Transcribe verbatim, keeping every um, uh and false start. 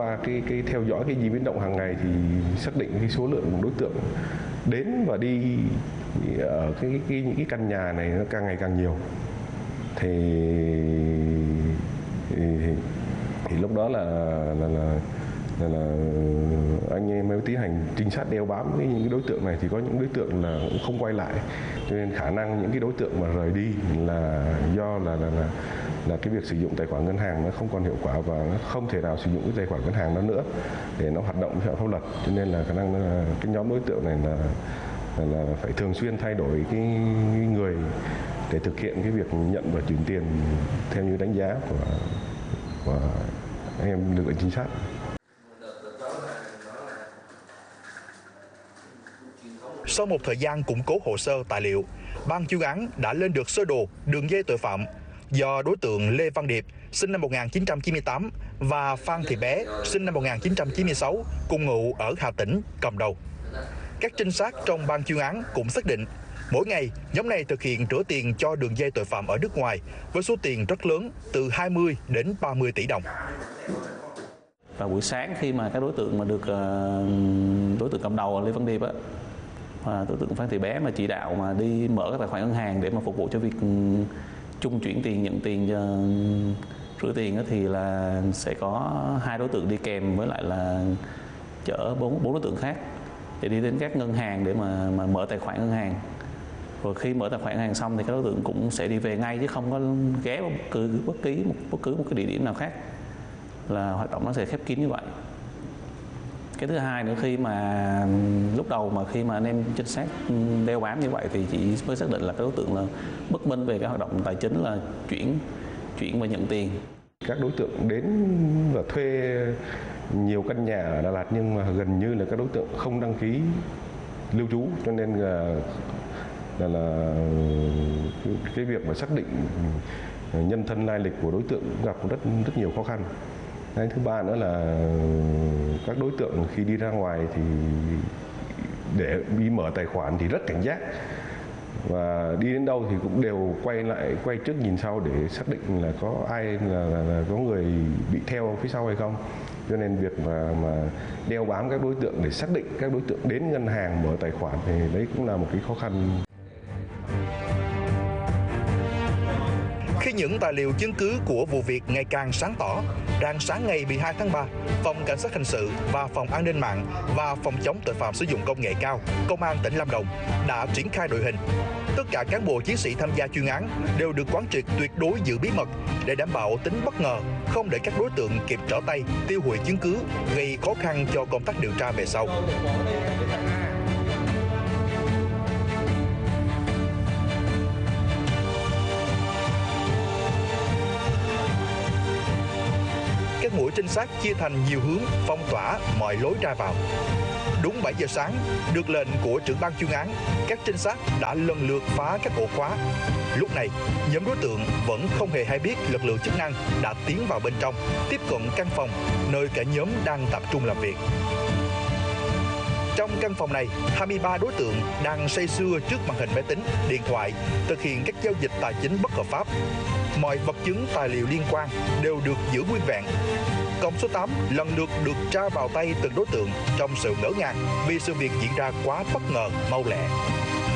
qua cái cái theo dõi cái di biến động hàng ngày thì xác định cái số lượng đối tượng đến và đi ở cái, cái những cái căn nhà này nó càng ngày càng nhiều. Thì thì, thì lúc đó là là là là, là anh em mới tiến hành trinh sát đeo bám cái những cái đối tượng này, thì có những đối tượng là cũng không quay lại, cho nên khả năng những cái đối tượng mà rời đi là do là là là là cái việc sử dụng tài khoản ngân hàng nó không còn hiệu quả và nó không thể nào sử dụng cái tài khoản ngân hàng đó nữa để nó hoạt động theo pháp luật, cho nên là khả năng là cái nhóm đối tượng này là là, là phải thường xuyên thay đổi cái, cái người để thực hiện cái việc nhận và chuyển tiền theo như đánh giá của của anh em lực lượng trinh sát. Sau một thời gian củng cố hồ sơ tài liệu, ban chuyên án đã lên được sơ đồ đường dây tội phạm do đối tượng Lê Văn Điệp, sinh năm một nghìn chín trăm chín mươi tám và Phan Thị Bé, sinh năm một nghìn chín trăm chín mươi sáu, cùng ngụ ở Hà Tĩnh, cầm đầu. Các trinh sát trong ban chuyên án cũng xác định, mỗi ngày, nhóm này thực hiện rửa tiền cho đường dây tội phạm ở nước ngoài với số tiền rất lớn, từ hai mươi đến ba mươi tỷ đồng. Vào buổi sáng khi mà các đối tượng mà được uh, đối tượng cầm đầu Lê Văn Điệp á, và đối tượng Phan Thị Bé mà chỉ đạo mà đi mở các tài khoản ngân hàng để mà phục vụ cho việc chung chuyển tiền, nhận tiền, uh, rửa tiền á, thì là sẽ có hai đối tượng đi kèm với lại là chở bốn bốn đối tượng khác để đi đến các ngân hàng để mà mà mở tài khoản ngân hàng. Rồi khi mở tài khoản ngân hàng xong thì các đối tượng cũng sẽ đi về ngay chứ không có ghé bất cứ bất kỳ một bất cứ một cái địa điểm nào khác, là hoạt động nó sẽ khép kín như vậy. Cái thứ hai nữa, khi mà lúc đầu mà khi mà anh em trinh sát đeo bám như vậy thì chỉ mới xác định là các đối tượng là bất minh về cái hoạt động tài chính là chuyển chuyển và nhận tiền. Các đối tượng đến và thuê nhiều căn nhà ở Đà Lạt nhưng mà gần như là các đối tượng không đăng ký lưu trú, cho nên là là, là cái, cái việc mà xác định nhân thân lai lịch của đối tượng gặp rất rất nhiều khó khăn. Cái thứ ba nữa là các đối tượng khi đi ra ngoài thì để đi mở tài khoản thì rất cảnh giác, và đi đến đâu thì cũng đều quay lại quay trước nhìn sau để xác định là có ai là, là, là có người bị theo phía sau hay không. Cho nên việc mà mà đeo bám các đối tượng để xác định các đối tượng đến ngân hàng mở tài khoản thì đấy cũng là một cái khó khăn. Khi những tài liệu chứng cứ của vụ việc ngày càng sáng tỏ, rạng sáng ngày mười hai tháng ba, Phòng Cảnh sát Hình sự và Phòng An ninh mạng và Phòng chống tội phạm sử dụng công nghệ cao, Công an tỉnh Lâm Đồng đã triển khai đội hình. Tất cả cán bộ chiến sĩ tham gia chuyên án đều được quán triệt tuyệt đối giữ bí mật để đảm bảo tính bất ngờ, không để các đối tượng kịp trở tay tiêu hủy chứng cứ, gây khó khăn cho công tác điều tra về sau. Các mũi trinh sát chia thành nhiều hướng phong tỏa mọi lối ra vào. Đúng bảy giờ sáng, được lệnh của trưởng ban chuyên án, các trinh sát đã lần lượt phá các ổ khóa. Lúc này, nhóm đối tượng vẫn không hề hay biết lực lượng chức năng đã tiến vào bên trong, tiếp cận căn phòng nơi cả nhóm đang tập trung làm việc. Trong căn phòng này, hai mươi ba đối tượng đang say sưa trước màn hình máy tính, điện thoại, thực hiện các giao dịch tài chính bất hợp pháp. Mọi vật chứng tài liệu liên quan đều được giữ nguyên vẹn. Còng số tám lần lượt được tra vào tay từng đối tượng trong sự ngỡ ngàng vì sự việc diễn ra quá bất ngờ, mau lẹ.